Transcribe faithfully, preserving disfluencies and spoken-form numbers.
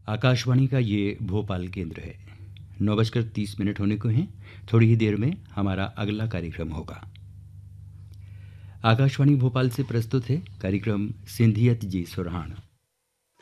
आकाशवाणी का ये भोपाल केंद्र है। नौ बजकर तीस मिनट होने को हैं। थोड़ी ही देर में हमारा अगला कार्यक्रम होगा। आकाशवाणी भोपाल से प्रस्तुत है कार्यक्रम सिंधियत जी सुरहान।